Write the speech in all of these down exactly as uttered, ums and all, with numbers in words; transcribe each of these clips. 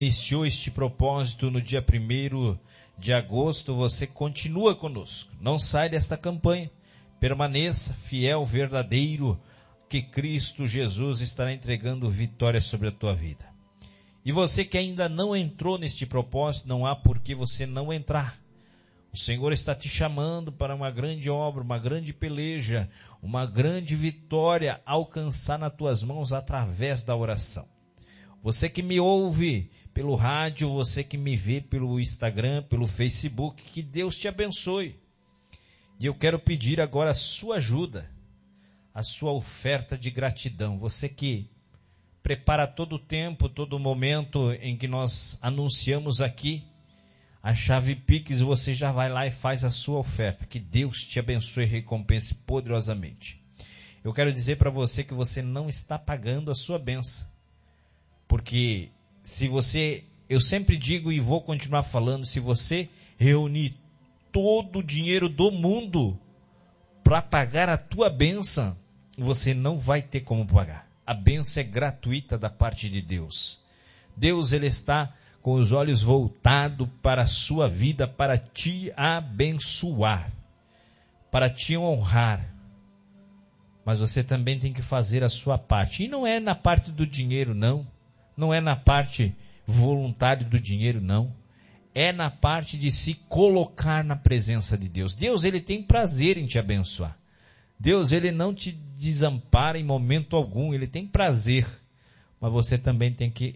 iniciou este propósito no dia primeiro de agosto, você continua conosco. Não sai desta campanha. Permaneça fiel, verdadeiro, que Cristo Jesus estará entregando vitória sobre a tua vida. E você que ainda não entrou neste propósito, não há por que você não entrar. O Senhor está te chamando para uma grande obra, uma grande peleja, uma grande vitória a alcançar nas tuas mãos através da oração. Você que me ouve pelo rádio, você que me vê pelo Instagram, pelo Facebook, que Deus te abençoe. E eu quero pedir agora a sua ajuda, a sua oferta de gratidão. Você que prepara todo o tempo, todo o momento em que nós anunciamos aqui a chave Pix, você já vai lá e faz a sua oferta. Que Deus te abençoe e recompense poderosamente. Eu quero dizer para você que você não está pagando a sua bênção. Porque se você, eu sempre digo e vou continuar falando, se você reunir todo o dinheiro do mundo para pagar a tua bênção, você não vai ter como pagar. A bênção é gratuita da parte de Deus. Deus, ele está com os olhos voltados para a sua vida, para te abençoar, para te honrar. Mas você também tem que fazer a sua parte. E não é na parte do dinheiro, não. Não é na parte voluntária do dinheiro, não. É na parte de se colocar na presença de Deus. Deus, ele tem prazer em te abençoar. Deus, ele não te desampara em momento algum. Ele tem prazer. Mas você também tem que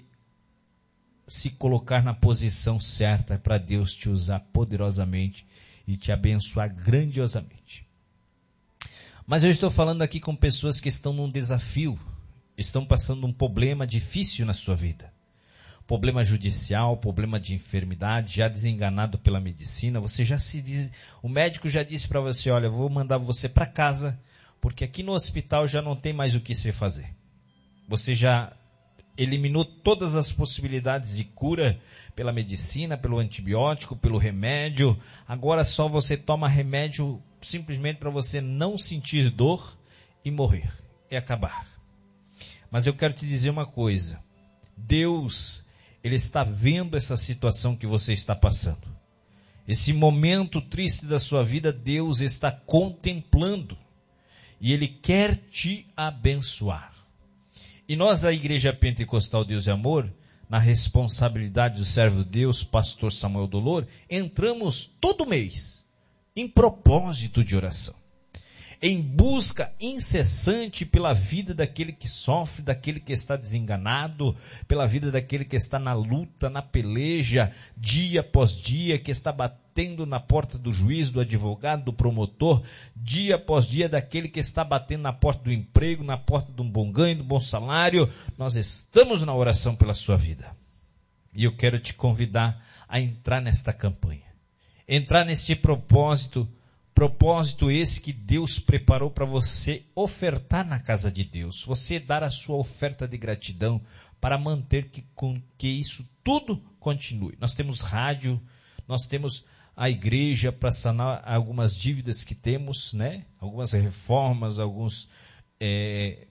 se colocar na posição certa para Deus te usar poderosamente e te abençoar grandiosamente. Mas eu estou falando aqui com pessoas que estão num desafio, estão passando um problema difícil na sua vida. Problema judicial, problema de enfermidade, já desenganado pela medicina. Você já se diz, o médico já disse para você, olha, eu vou mandar você para casa, porque aqui no hospital já não tem mais o que se fazer. Você já eliminou todas as possibilidades de cura pela medicina, pelo antibiótico, pelo remédio. Agora só você toma remédio simplesmente para você não sentir dor e morrer, e acabar. Mas eu quero te dizer uma coisa. Deus, ele está vendo essa situação que você está passando. Esse momento triste da sua vida, Deus está contemplando. E ele quer te abençoar. E nós da Igreja Pentecostal Deus e Amor, na responsabilidade do servo de Deus, pastor Samuel Dolor, entramos todo mês em propósito de oração. Em busca incessante pela vida daquele que sofre, daquele que está desenganado, pela vida daquele que está na luta, na peleja, dia após dia, que está batendo na porta do juiz, do advogado, do promotor, dia após dia, daquele que está batendo na porta do emprego, na porta de um bom ganho, de um bom salário. Nós estamos na oração pela sua vida. E eu quero te convidar a entrar nesta campanha, entrar neste propósito. Propósito esse que Deus preparou para você ofertar na casa de Deus. Você dar a sua oferta de gratidão para manter que, com, que isso tudo continue. Nós temos rádio, nós temos a igreja para sanar algumas dívidas que temos, né? Algumas reformas, alguns é,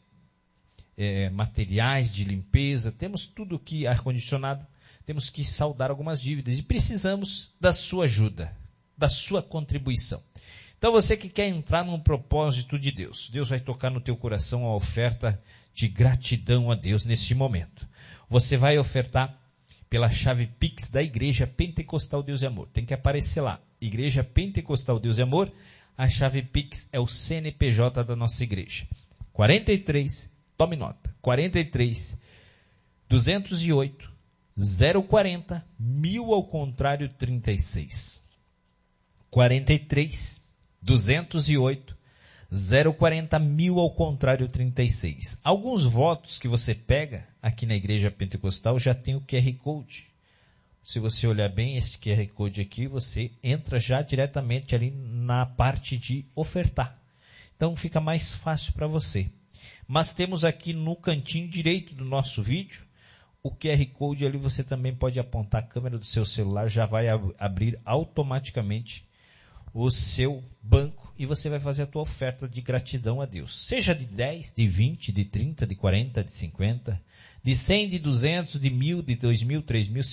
é, materiais de limpeza. Temos tudo que ar-condicionado. Temos que saldar algumas dívidas e precisamos da sua ajuda, da sua contribuição. Então você que quer entrar num propósito de Deus, Deus vai tocar no teu coração a oferta de gratidão a Deus neste momento. Você vai ofertar pela chave Pix da Igreja Pentecostal Deus e Amor. Tem que aparecer lá, Igreja Pentecostal Deus e Amor. A chave Pix é o C N P J da nossa igreja. quarenta e três, tome nota, quarenta e três, duzentos e oito, zero quarenta, mil ao contrário trinta e seis. quarenta e três, duzentos e oito, zero quarenta, mil ao contrário trinta e seis. Alguns votos que você pega aqui na Igreja Pentecostal já tem o Q R Code. Se você olhar bem esse Q R Code aqui, você entra já diretamente ali na parte de ofertar. Então fica mais fácil para você. Mas temos aqui no cantinho direito do nosso vídeo o Q R Code, ali você também pode apontar a câmera do seu celular, já vai ab- abrir automaticamente o seu banco e você vai fazer a tua oferta de gratidão a Deus. Seja de dez, de vinte, de trinta, de quarenta, de cinquenta, de cem, de duzentos, de mil, de dois mil, três mil,